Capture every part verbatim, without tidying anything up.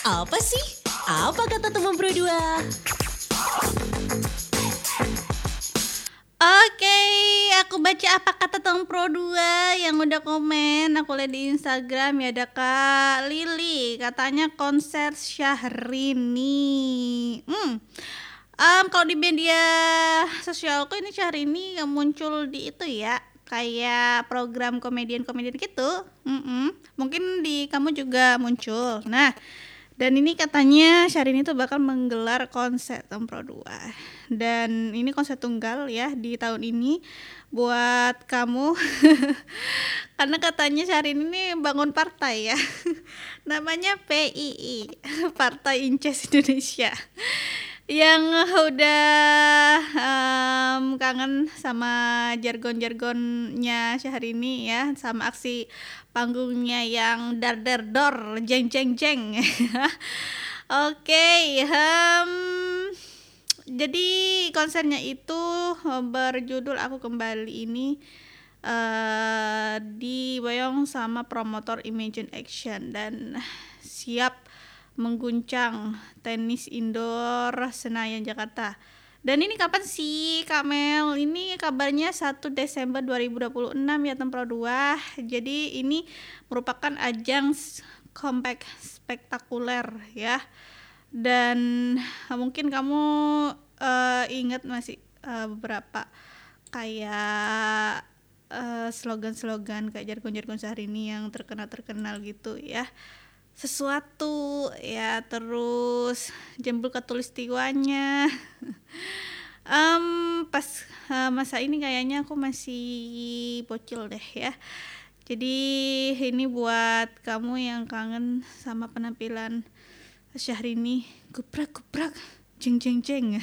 Apa sih? Apa kata teman berdua? Oke, aku baca apa kata teman Pro dua yang udah komen. Aku lihat di Instagram ya, ada Kak Lili, katanya konser Syahrini. Hmm. Um, kalau di media sosialku ini Syahrini yang muncul di itu ya, kayak program komedian-komedian gitu. Mm-mm. Mungkin di kamu juga muncul. Nah, dan ini katanya Syahrini tuh bakal menggelar konser tahun Pro dua. Dan ini konser tunggal ya di tahun ini buat kamu. Karena katanya Syahrini ini bangun partai ya. Namanya P I I, Partai Inces Indonesia. Yang udah um, kangen sama jargon-jargonnya Syahrini ya, sama aksi panggungnya yang dar dar dor jeng jeng jeng. Oke, um, jadi konsernya itu berjudul Aku Kembali ini uh, diboyong sama promotor Imagine Action dan siap mengguncang tenis indoor Senayan Jakarta. Dan ini kapan sih Kak Mel? Ini kabarnya satu Desember dua ribu dua puluh enam ya Tempro dua. Jadi ini merupakan ajang comeback spektakuler ya. Dan mungkin kamu uh, ingat masih uh, beberapa kayak uh, slogan-slogan kayak jargon-jargon Syahrini yang terkenal-terkenal gitu ya. Sesuatu ya, terus Jembul Katulistiwanya. um, pas uh, masa ini kayaknya aku masih bocil deh ya. Jadi ini buat kamu yang kangen sama penampilan Syahrini, guprak guprak jeng jeng jeng.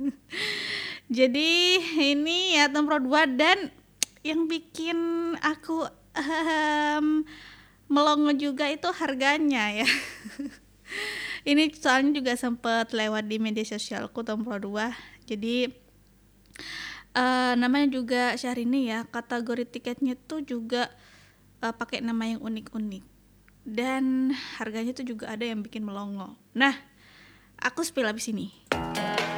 Jadi ini ya Tempro dua, dan yang bikin aku um, melongo juga itu harganya ya. Ini soalnya juga sempat lewat di media sosialku Tempro dua. Jadi uh, namanya juga Syahrini ya. Kategori tiketnya tuh juga uh, pakai nama yang unik-unik. Dan harganya tuh juga ada yang bikin melongo. Nah, aku spill abis ini.